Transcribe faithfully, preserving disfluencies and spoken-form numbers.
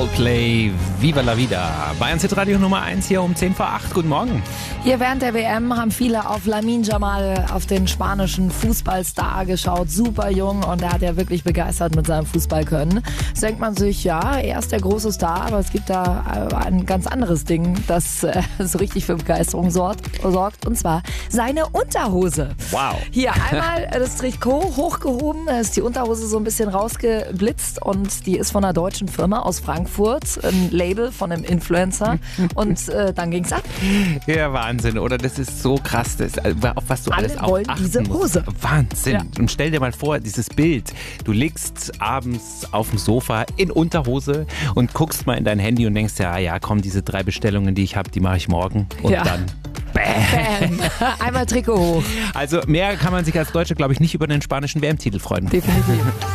Coldplay, Viva la Vida. Bayern Hit Radio Nummer eins hier um zehn vor acht. Guten Morgen. Hier während der W M haben viele auf Lamine Yamal, auf den spanischen Fußballstar geschaut. Super jung und er hat ja wirklich begeistert mit seinem Fußballkönnen. Jetzt denkt man sich, ja, er ist der große Star, aber es gibt da ein ganz anderes Ding, das äh, so richtig für Begeisterung sorgt, sorgt, und zwar seine Unterhose. Wow. Hier einmal das Trikot hochgehoben, da ist die Unterhose so ein bisschen rausgeblitzt und die ist von einer deutschen Firma aus Frankfurt, ein Label von einem Influencer und äh, dann ging's ab. Ja, Wahnsinn, oder? Das ist so krass, das, auf was du Alle alles auch wollen achten diese Hose. musst. Wahnsinn. Ja. Und stell dir mal vor, dieses Bild, du liegst abends auf dem Sofa in Unterhose und guckst mal in dein Handy und denkst, ja, ja, komm, diese drei Bestellungen, die ich habe, die mache ich morgen und Ja. dann bam. Bam. Einmal Trikot hoch. Also mehr kann man sich als Deutsche, glaube ich, nicht über den spanischen W M-Titel freuen. Definitiv.